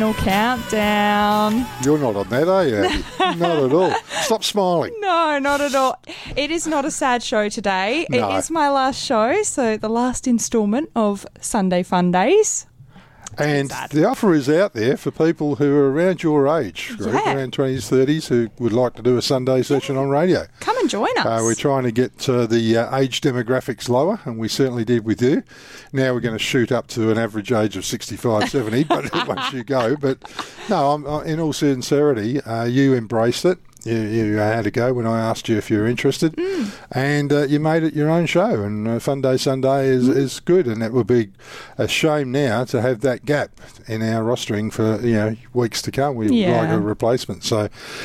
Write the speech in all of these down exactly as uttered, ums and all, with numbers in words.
Countdown. You're not on that, are you? Not at all. Stop smiling. No, not at all. It is not a sad show today. No. It is my last show, so the last instalment of Sunday Fun Days. And sad. the offer is out there for people who are around your age, group, Yeah. around twenties, thirties, who would like to do a Sunday session on radio. Come and join us. Uh, we're trying to get uh, the uh, age demographics lower, and we certainly did with you. Now we're going to shoot up to an average age of sixty-five, seventy, but once you go. But no, I'm, uh, in all sincerity, uh, you embraced it. You, you had a go when I asked you if you were interested, Mm. and uh, you made it your own show. And uh, Fun Day Sunday is, Mm. is good, and it would be a shame now to have that gap in our rostering for you know weeks to come. We would Yeah. like a replacement. So,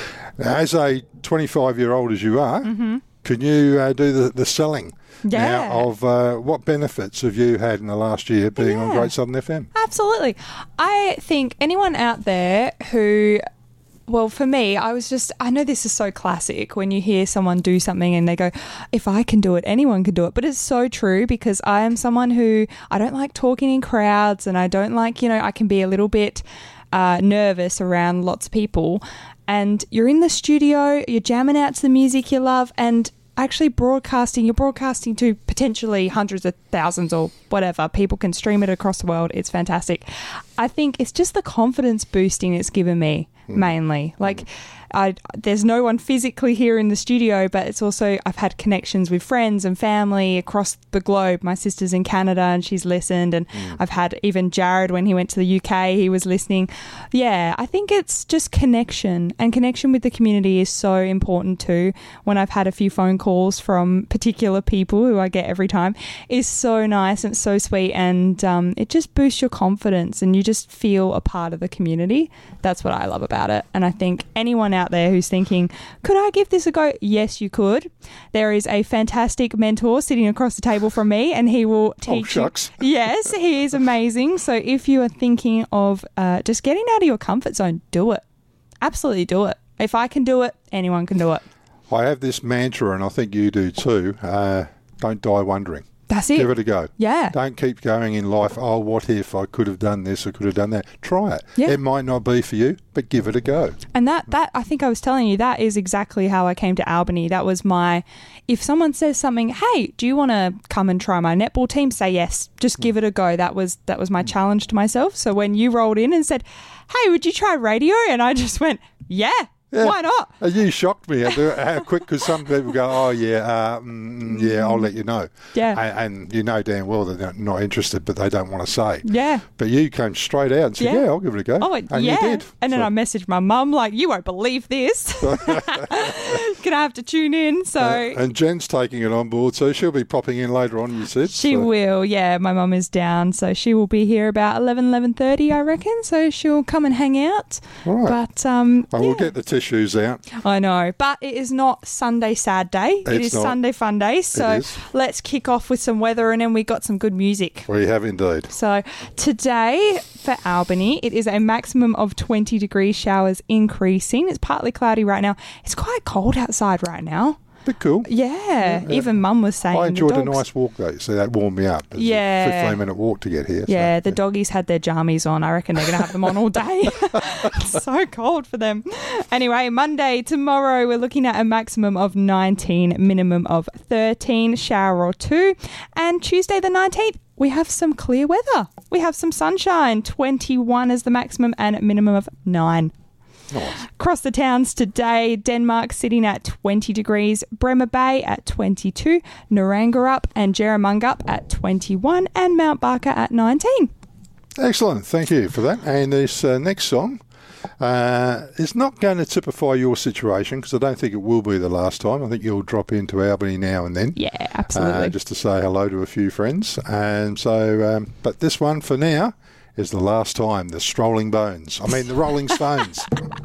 as a twenty-five-year-old as you are, Mm-hmm. can you uh, do the, the selling Yeah. now of uh, what benefits have you had in the last year being on Yeah. Great Southern F M? Absolutely. I think anyone out there who, well, for me, I was just, I know this is so classic when you hear someone do something and they go, if I can do it, anyone can do it. But it's so true because I am someone who, I don't like talking in crowds and I don't like, you know, I can be a little bit uh, nervous around lots of people. And you're in the studio, you're jamming out to the music you love and actually broadcasting, you're broadcasting to potentially hundreds of thousands or whatever. People can stream it across the world. It's fantastic. I think it's just the confidence boosting it's given me mainly. Like, I, there's no one physically here in the studio, but it's also I've had connections with friends and family across the globe. My sister's in Canada and she's listened, and Mm. I've had even Jared when he went to the U K, he was listening. Yeah, I think it's just connection, and connection with the community is so important too. When I've had a few phone calls from particular people who I get every time, is so nice and it's so sweet, and um, it just boosts your confidence and you just feel a part of the community. That's what I love about it. And I think anyone out there who's thinking, could I give this a go? Yes, you could. There is a fantastic mentor sitting across the table from me, and he will teach Oh, shucks. you. Yes, he is amazing. So if you are thinking of uh, just getting out of your comfort zone, do it. Absolutely do it. If I can do it, anyone can do it. I have this mantra, and I think you do too. Uh, don't die wondering. That's it. Give it a go. Yeah. Don't keep going in life, oh, what if I could have done this or could have done that. Try it. Yeah. It might not be for you, but give it a go. And that, that, I think I was telling you, that is exactly how I came to Albany. That was my, if someone says something, hey, do you want to come and try my netball team? Say yes. Just give it a go. That was, that was my challenge to myself. So when you rolled in and said, hey, would you try radio? And I just went, yeah. Yeah. Why not? Uh, You shocked me at the- how quick, because some people go, oh, yeah, uh, mm, yeah, I'll let you know. Yeah. And, and you know damn well they're not- not interested, but they don't want to say. Yeah. But you came straight out and said, Yeah. yeah, I'll give it a go. Oh, it- and yeah. you did. And then So- I messaged my mum like, you won't believe this. Gonna have to tune in. So Uh, and Jen's taking it on board, so she'll be popping in later on, you said. she so. will. Yeah, my mum is down. So she will be here about eleven, eleven thirty, I reckon. So she'll come and hang out. All right. But um, And yeah. we'll get the tissues out. I know. But it is not Sunday sad day. it It's is not. Sunday fun day. So is. let's kick off with some weather, and then we got some good music. We have indeed. So today for Albany, it is a maximum of twenty degrees, showers increasing. It's partly cloudy right now. It's quite cold outside right now. Bit cool. Yeah, even Mum was saying I enjoyed the a dogs, nice walk though, so that warmed me up. It was Yeah. a fifteen minute walk to get here. so, Yeah, the doggies had their jammies on. I reckon they're going to have them on all day. It's so cold for them. Anyway, Monday, tomorrow, we're looking at a maximum of nineteen, minimum of thirteen, shower or two. And Tuesday the nineteenth, we have some clear weather. We have some sunshine, twenty-one as the maximum and minimum of nine. Nice. Across the towns today, Denmark sitting at twenty degrees, Bremer Bay at twenty-two, Narangarup and Jerramungup at twenty-one, and Mount Barker at nineteen. Excellent, thank you for that. And this uh, next song uh, is not going to typify your situation, because I don't think it will be the last time. I think you'll drop into Albany now and then. Yeah, absolutely. Uh, just to say hello to a few friends. And so, um, but this one for now is the last time, the Strolling Bones. I mean, the Rolling Stones.